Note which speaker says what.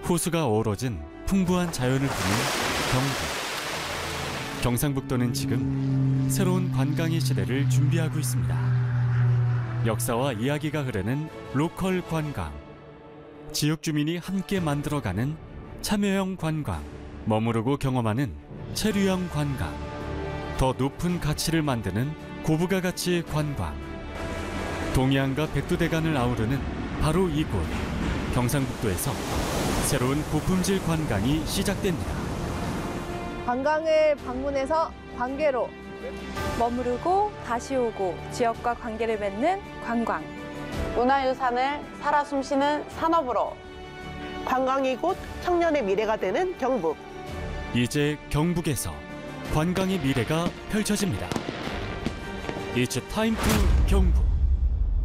Speaker 1: 호수가 어우러진 풍부한 자연을 두는 경북. 경상북도는 지금 새로운 관광의 시대를 준비하고 있습니다. 역사와 이야기가 흐르는 로컬 관광. 지역 주민이 함께 만들어가는 참여형 관광. 머무르고 경험하는 체류형 관광. 더 높은 가치를 만드는 고부가 가치 관광. 동해안과 백두대간을 아우르는 바로 이곳. 경상북도에서 새로운 고품질 관광이 시작됩니다.
Speaker 2: 관광을 방문해서 관계로
Speaker 3: 머무르고 다시 오고 지역과 관계를 맺는 관광.
Speaker 4: 문화유산을 살아 숨쉬는 산업으로
Speaker 5: 관광이 곧 청년의 미래가 되는 경북.
Speaker 1: 이제 경북에서 관광의 미래가 펼쳐집니다. It's time to 경북.